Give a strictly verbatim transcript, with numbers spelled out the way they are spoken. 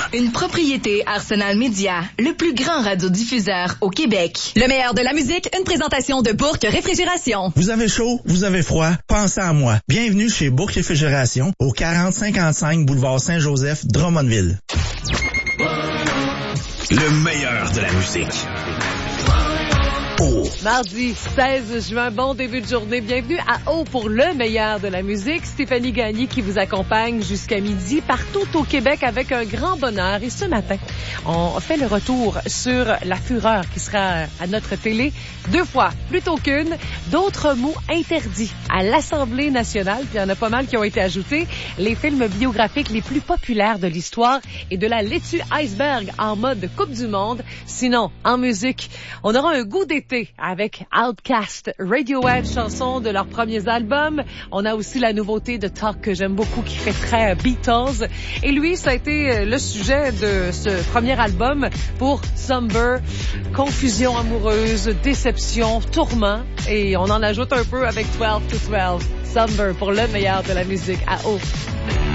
Une propriété Arsenal Média, le plus grand radiodiffuseur au Québec. Le meilleur de la musique, une présentation de Bourque Réfrigération. Vous avez chaud, vous avez froid, pensez à moi. Bienvenue chez Bourque Réfrigération, au quarante cinquante-cinq boulevard Saint-Joseph, Drummondville. Le meilleur de la musique. Oh. Mardi seize juin, bon début de journée. Bienvenue à O pour le meilleur de la musique. Stéphanie Gagné qui vous accompagne jusqu'à midi partout au Québec avec un grand bonheur. Et ce matin, on fait le retour sur La Fureur qui sera à notre télé deux fois, plutôt qu'une. D'autres mots interdits à l'Assemblée nationale. Puis il y en a pas mal qui ont été ajoutés. Les films biographiques les plus populaires de l'histoire et de la laitue iceberg en mode Coupe du Monde. Sinon, en musique, on aura un goût d'été avec Outkast, Radiohead, chanson de leurs premiers albums. On a aussi la nouveauté de Talk que j'aime beaucoup qui fait très Beatles. Et lui, ça a été le sujet de ce premier album pour Somber. Confusion amoureuse, déception, tourment. Et on en ajoute un peu avec twelve to twelve. Somber pour le meilleur de la musique à O.